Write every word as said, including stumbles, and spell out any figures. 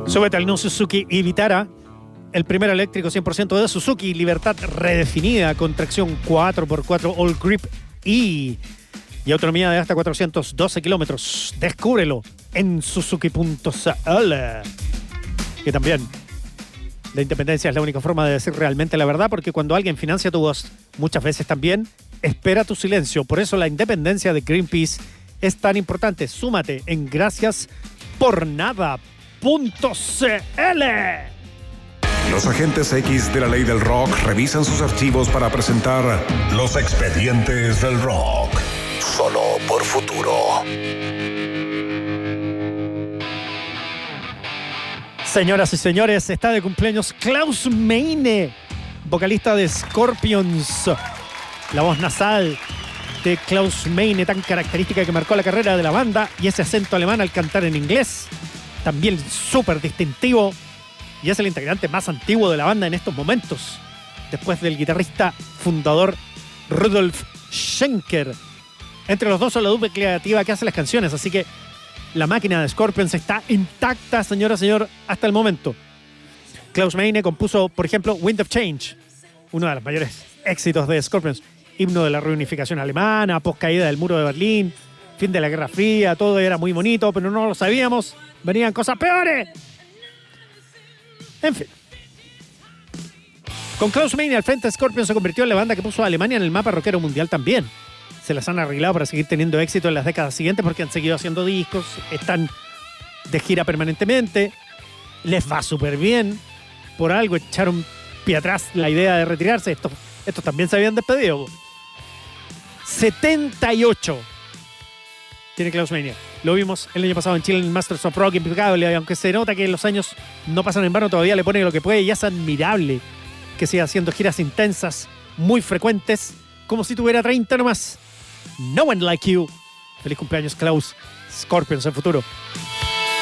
Súbete al New Suzuki y Vitara, el primer eléctrico cien por ciento de Suzuki. Libertad redefinida con tracción cuatro por cuatro All Grip E y autonomía de hasta cuatrocientos doce kilómetros. Descúbrelo en suzuki punto c l. Que también la independencia es la única forma de decir realmente la verdad, porque cuando alguien financia tu voz, muchas veces también espera tu silencio. Por eso la independencia de Greenpeace es tan importante. Súmate en gracias por nada punto c l. Los agentes X de la ley del rock revisan sus archivos para presentar los expedientes del rock. Solo por Futuro. Señoras y señores, está de cumpleaños Klaus Meine, vocalista de Scorpions. La voz nasal de Klaus Meine, tan característica que marcó la carrera de la banda, y ese acento alemán al cantar en inglés, también súper distintivo, y es el integrante más antiguo de la banda en estos momentos, después del guitarrista fundador Rudolf Schenker. Entre los dos son la dupla creativa que hace las canciones, así que la máquina de Scorpions está intacta, señora, señor, hasta el momento. Klaus Meine compuso, por ejemplo, Wind of Change, uno de los mayores éxitos de Scorpions, himno de la reunificación alemana, poscaída del muro de Berlín, fin de la Guerra Fría, todo era muy bonito, pero no lo sabíamos, venían cosas peores. En fin. Con Klaus Meine al frente, Scorpions se convirtió en la banda que puso a Alemania en el mapa rockero mundial también. Se las han arreglado para seguir teniendo éxito en las décadas siguientes porque han seguido haciendo discos, están de gira permanentemente, les va súper bien. Por algo echaron pie atrás la idea de retirarse. Estos, estos también se habían despedido. setenta y ocho tiene Klaus Meine. Lo vimos el año pasado en Chile en Masters of Rock, impecable. Y aunque se nota que los años no pasan en vano, todavía le pone lo que puede y es admirable que siga haciendo giras intensas, muy frecuentes, como si tuviera treinta nomás. No One Like You. Feliz cumpleaños, Klaus. Scorpions en futuro.